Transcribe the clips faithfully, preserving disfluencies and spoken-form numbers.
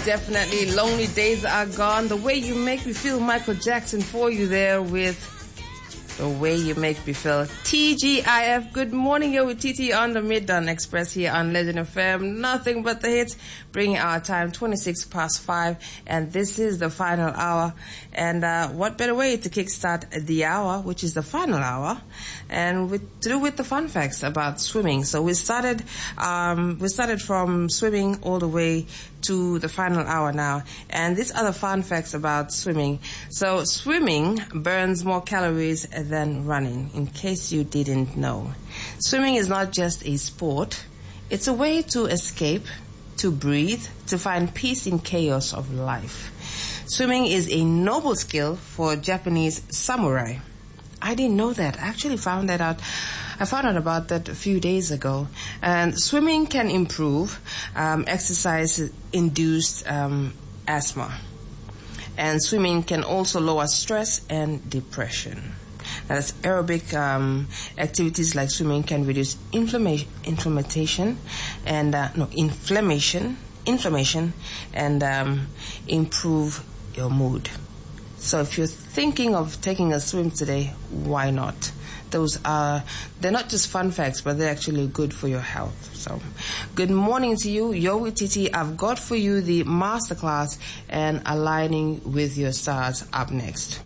Definitely. Lonely days are gone. The way you make me feel, Michael Jackson for you there with The Way You Make Me Feel. T G I F, good morning. You're with T T on the Middawn Express here on Legend F M. Nothing but the hits, bringing our time twenty-six past five. And this is the final hour. And uh, what better way to kickstart the hour, which is the final hour, and with, to do with the fun facts about swimming. So we started, um, we started from swimming all the way to the final hour now. And these are the fun facts about swimming. So swimming burns more calories than running, in case you didn't know. Swimming is not just a sport. It's a way to escape, to breathe, to find peace in chaos of life. Swimming is a noble skill for Japanese samurai. I didn't know that. I actually found that out. I found out about that a few days ago. And swimming can improve um, exercise-induced um, asthma. And swimming can also lower stress and depression. That's aerobic um, activities like swimming can reduce inflammation, inflammation, and uh, no inflammation, inflammation, and um, improve your mood. So if you're thinking of taking a swim today, why not? Those are, they're not just fun facts, but they're actually good for your health. So, good morning to you. You're with Titi. I've got for you the masterclass and aligning with your stars up next.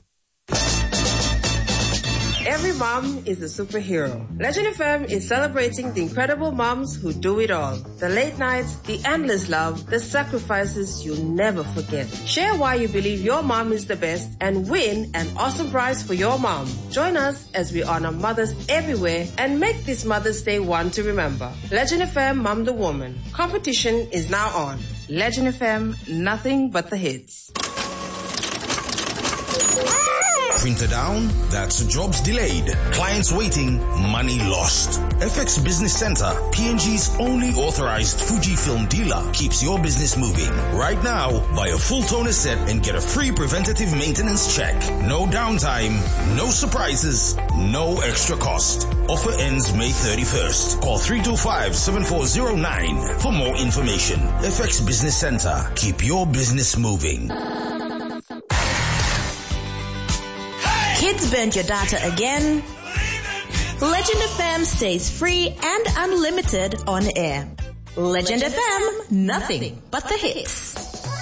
Every mom is a superhero. Legend F M is celebrating the incredible moms who do it all. The late nights, the endless love, the sacrifices you'll never forget. Share why you believe your mom is the best and win an awesome prize for your mom. Join us as we honor mothers everywhere and make this Mother's Day one to remember. Legend F M Mom the Woman. Competition is now on. Legend F M, nothing but the hits. Printer down? That's jobs delayed. Clients waiting, money lost. F X Business Center, P N G's only authorized Fujifilm dealer, keeps your business moving. Right now, buy a full toner set and get a free preventative maintenance check. No downtime, no surprises, no extra cost. Offer ends May thirty-first. Call three two five, seven four zero nine for more information. F X Business Center, keep your business moving. Kids burnt your data again? Legend F M stays free and unlimited on air. Legend F M, nothing but the hits.